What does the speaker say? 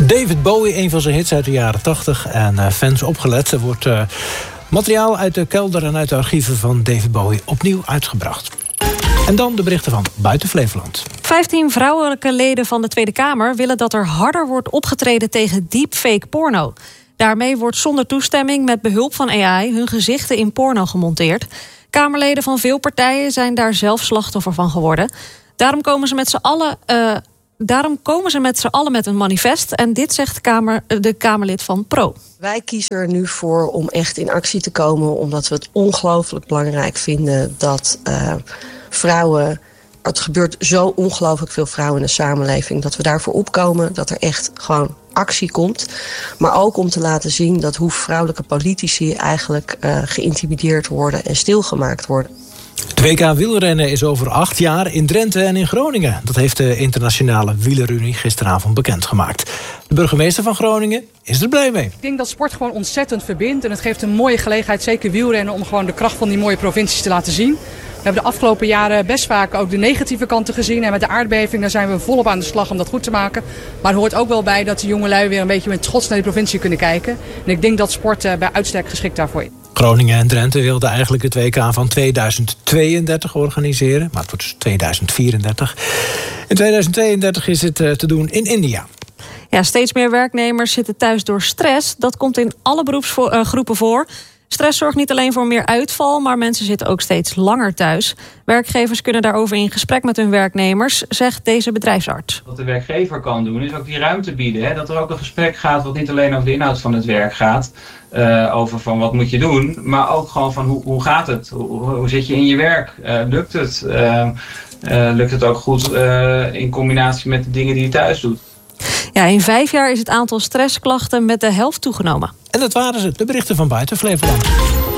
David Bowie, een van zijn hits uit de jaren 80. En fans opgelet. Er wordt materiaal uit de kelder en uit de archieven van David Bowie opnieuw uitgebracht. En dan de berichten van buiten Flevoland. 15 vrouwelijke leden van de Tweede Kamer willen dat er harder wordt opgetreden tegen deepfake porno. Daarmee wordt zonder toestemming met behulp van AI hun gezichten in porno gemonteerd. Kamerleden van veel partijen zijn daar zelf slachtoffer van geworden. Daarom komen ze met z'n allen met een manifest. En dit zegt de Kamerlid van Pro. Wij kiezen er nu voor om echt in actie te komen, omdat we het ongelooflijk belangrijk vinden dat vrouwen... Het gebeurt zo ongelooflijk veel vrouwen in de samenleving, dat we daarvoor opkomen, dat er echt gewoon actie komt. Maar ook om te laten zien dat hoe vrouwelijke politici eigenlijk geïntimideerd worden en stilgemaakt worden. Het WK wielrennen is over 8 jaar in Drenthe en in Groningen. Dat heeft de Internationale Wielerunie gisteravond bekendgemaakt. De burgemeester van Groningen is er blij mee. Ik denk dat sport gewoon ontzettend verbindt. En het geeft een mooie gelegenheid, zeker wielrennen, om gewoon de kracht van die mooie provincies te laten zien. We hebben de afgelopen jaren best vaak ook de negatieve kanten gezien. En met de aardbeving daar zijn we volop aan de slag om dat goed te maken. Maar er hoort ook wel bij dat de jongelui weer een beetje met trots naar die provincie kunnen kijken. En ik denk dat sport bij uitstek geschikt daarvoor is. Groningen en Drenthe wilden eigenlijk het WK van 2032 organiseren. Maar het wordt dus 2034. In 2032 is het te doen in India. Ja, steeds meer werknemers zitten thuis door stress. Dat komt in alle beroepsgroepen voor. Stress zorgt niet alleen voor meer uitval, maar mensen zitten ook steeds langer thuis. Werkgevers kunnen daarover in gesprek met hun werknemers, zegt deze bedrijfsarts. Wat de werkgever kan doen, is ook die ruimte bieden. Hè? Dat er ook een gesprek gaat wat niet alleen over de inhoud van het werk gaat. Over van wat moet je doen, maar ook gewoon van hoe gaat het? Hoe zit je in je werk? Lukt het? Lukt het ook goed in combinatie met de dingen die je thuis doet? Ja, in 5 jaar is het aantal stressklachten met de helft toegenomen. En dat waren ze, de berichten van buiten Flevoland.